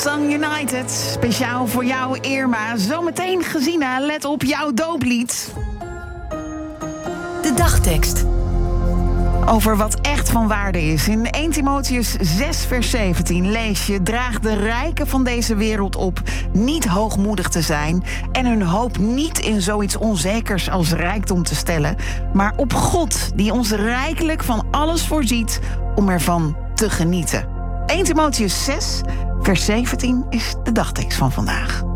Hillsong United. Speciaal voor jou, Irma. Zometeen Gesina, let op jouw dooplied. De dagtekst. Over wat echt van waarde is. In 1 Timotheus 6 vers 17 lees je: draag de rijken van deze wereld op niet hoogmoedig te zijn en hun hoop niet in zoiets onzekers als rijkdom te stellen, maar op God, die ons rijkelijk van alles voorziet om ervan te genieten. 1 Timotheus 6 vers 17 is de dagtekst van vandaag.